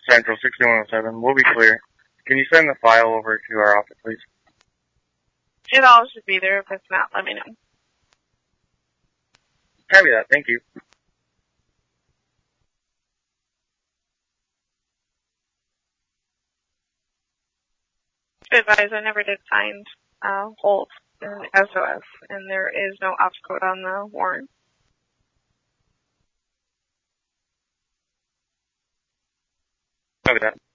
Central 6107. We'll be clear. Can you send the file over to our office, please? It all should be there. If it's not, let me know. Copy that. Thank you. To advise, I never did find Holt in SOS, and there is no ops code on the warrant. Copy that.